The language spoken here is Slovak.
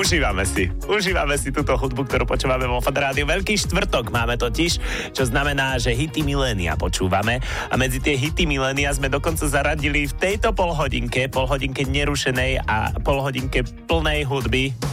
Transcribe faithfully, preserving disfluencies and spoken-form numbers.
Užívame si. Užívame si túto hudbu, ktorú počúvame vo Fan Rádiu. Veľký štvrtok máme totiž, čo znamená, že hity milénia počúvame. A medzi tie hity milénia sme dokonca zaradili v tejto polhodinke, polhodinke nerušenej a polhodinke plnej hudby